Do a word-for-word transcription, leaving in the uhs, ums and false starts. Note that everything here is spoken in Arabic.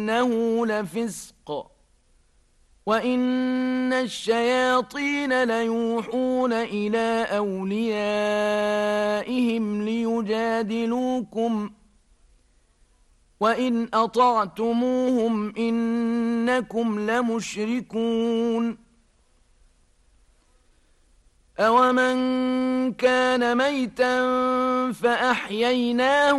إنه لفسق وإن الشياطين ليوحون إلى أوليائهم ليجادلوكم وإن أطعتموهم إنكم لمشركون أومن كان ميتا فأحييناه